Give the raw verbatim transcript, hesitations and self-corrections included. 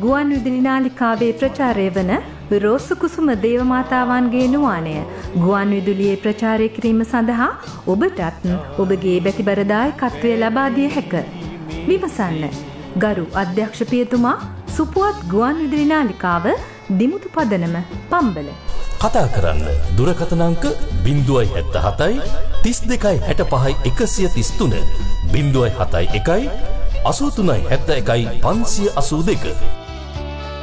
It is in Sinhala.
ගුවන් විදුලි නාලිකාවේ ප්‍රචාරය වන රෝස කුසුම දේවමාතාවන්ගේ නුවාණය ගුවන් විදුලියේ ප්‍රචාරය කිරීම සඳහා ඔබටත් ඔබගේ බැතිබර දායකත්වය ලබා දිය හැක. විමසන්න. ගරු අධ්‍යක්ෂ පියතුමා, සුපුවත් ගුවන් විදුලි නාලිකාව, දිමුතු පදනම, පම්බල. කතා කරන්න දුරකථන අංක ज़ीरो सात सात तीस दो साठ पाँच एक सौ तीस तीन ज़ीरो सात एक, अस्सी तीन सात एक पाँच अस्सी दो.